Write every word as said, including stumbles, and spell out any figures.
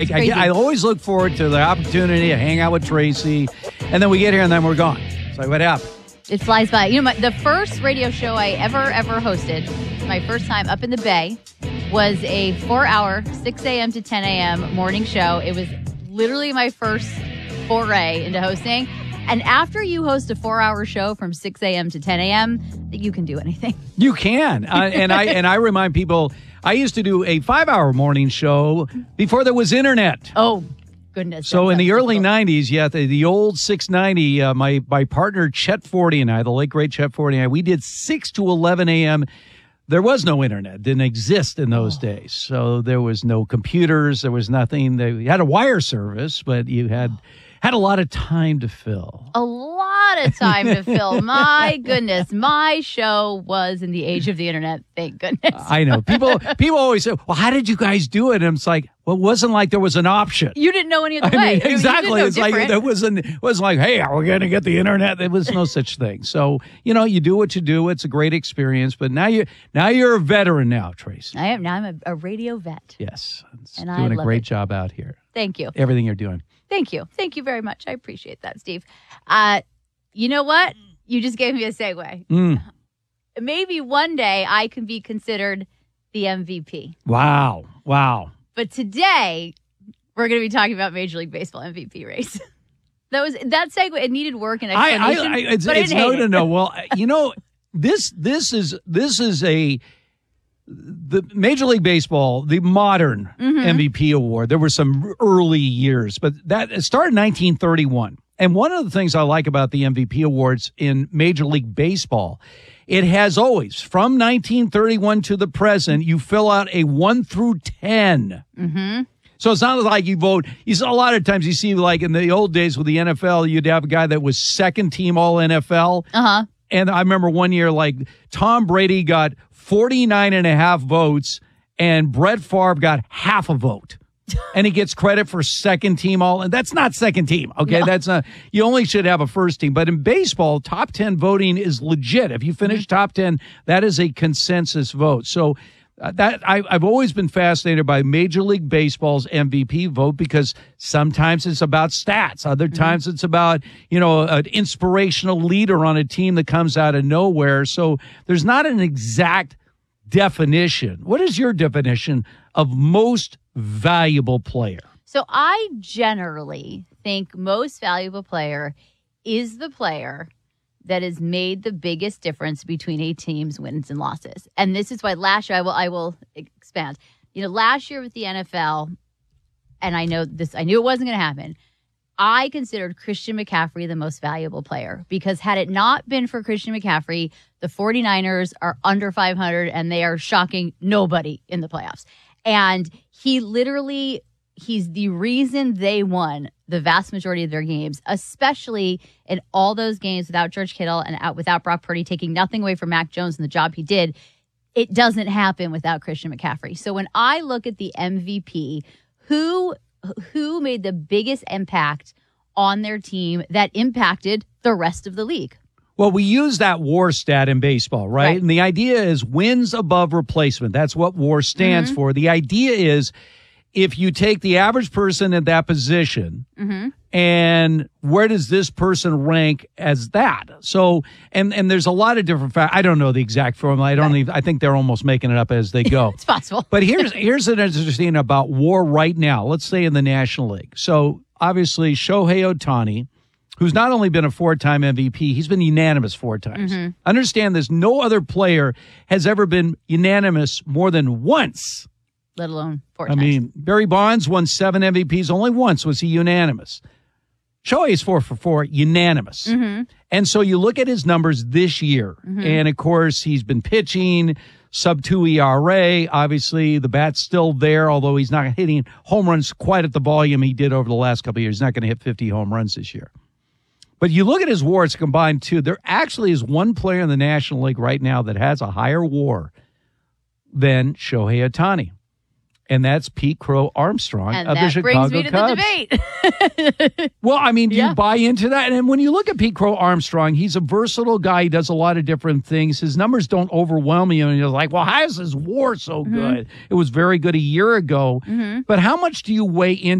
I, I, I always look forward to the opportunity to hang out with Tracy, and then we get here and then we're gone. It's like, what happened? It flies by. You know, my, the first radio show I ever, ever hosted, my first time up in the Bay, was a four-hour, six a.m. to ten a.m. morning show. It was literally my first foray into hosting. And after you host a four-hour show from six a.m. to ten a.m., you can do anything. You can. Uh, and I and I remind people, I used to do a five-hour morning show before there was internet. Oh, goodness. So in the early nineties, yeah, the, the old six ninety, uh, my, my partner Chet Forty and I, the late great Chet Forty and I, we did six to eleven a.m. There was no internet, didn't exist in those oh. days. So there was no computers, there was nothing. They had a wire service, but you had had a lot of time to fill. A lot of time to fill. My goodness, my show was in the age of the internet, thank goodness. I know. People people always say, well, how did you guys do it? And it's like, well, it wasn't like there was an option. You didn't know any of the I way. mean, exactly. I mean, it's different. Like there wasn't it wasn't like, hey, are we going to get the internet? There was no such thing. So, you know, you do what you do. It's a great experience. But now you now you're a veteran now, Tracy. I am now I'm a, a radio vet. Yes. It's and doing I a love great it. job out here. Thank you. Everything you're doing. Thank you. Thank you very much. I appreciate that, Steve. Uh, you know what? You just gave me a segue. Mm. Maybe one day I can be considered the M V P. Wow. Wow. But today, we're going to be talking about Major League Baseball M V P race. That was that segue. It needed work and explanation. I, I, I, it's, but it's I didn't no, hate no, it. no. Well, you know, this this is this is a the Major League Baseball, the modern Mm-hmm. M V P award. There were some early years, but that it started in nineteen thirty-one. And one of the things I like about the M V P awards in Major League Baseball, it has always, from nineteen thirty-one to the present, you fill out a one through ten. Mm-hmm. So it's not like you vote. You saw a lot of times you see, like in the old days with the N F L, you'd have a guy that was second team all N F L. Uh-huh. And I remember one year, like Tom Brady got forty-nine and a half votes and Brett Favre got half a vote. And he gets credit for second team all. And that's not second team. Okay. No. That's not, you only should have a first team. But in baseball, top ten voting is legit. If you finish Mm-hmm. top ten, that is a consensus vote. So uh, that I, I've always been fascinated by Major League Baseball's M V P vote because sometimes it's about stats. Other times mm-hmm. it's about, you know, an inspirational leader on a team that comes out of nowhere. So there's not an exact definition. What is your definition of most valuable player? So I generally think most valuable player is the player that has made the biggest difference between a team's wins and losses. And this is why last year I will I will expand. You know, last year with the N F L, and I know this, I knew it wasn't going to happen. I considered Christian McCaffrey the most valuable player because had it not been for Christian McCaffrey, the 49ers are under five hundred and they are shocking nobody in the playoffs. And he literally, he's the reason they won the vast majority of their games, especially in all those games without George Kittle and out without Brock Purdy, taking nothing away from Mac Jones and the job he did. It doesn't happen without Christian McCaffrey. So when I look at the M V P, who who made the biggest impact on their team that impacted the rest of the league? Well, we use that WAR stat in baseball, right? Right. And the idea is wins above replacement. That's what WAR stands mm-hmm. for. The idea is if you take the average person in that position mm-hmm. and where does this person rank as that? So, and, and there's a lot of different factors. I don't know the exact formula. I don't right. even, I think they're almost making it up as they go. It's possible. But here's, here's an interesting about WAR right now. Let's say in the National League. So obviously Shohei Ohtani, who's not only been a four-time M V P, he's been unanimous four times. Mm-hmm. Understand this, no other player has ever been unanimous more than once. Let alone four I times. mean, Barry Bonds won seven M V Ps. Only once was he unanimous. Shohei is four for four, unanimous. Mm-hmm. And so you look at his numbers this year, mm-hmm. and of course he's been pitching, sub two E R A. Obviously, the bat's still there, although he's not hitting home runs quite at the volume he did over the last couple of years. He's not going to hit fifty home runs this year. But you look at his WARs combined, too. There actually is one player in the National League right now that has a higher WAR than Shohei Ohtani. And that's Pete Crow Armstrong and of that the Chicago brings me to Cubs. the debate. Well, I mean, do Yeah. you buy into that? And when you look at Pete Crow Armstrong, he's a versatile guy. He does a lot of different things. His numbers don't overwhelm you. And you're like, well, how is his WAR so Mm-hmm. good? It was very good a year ago. Mm-hmm. But how much do you weigh into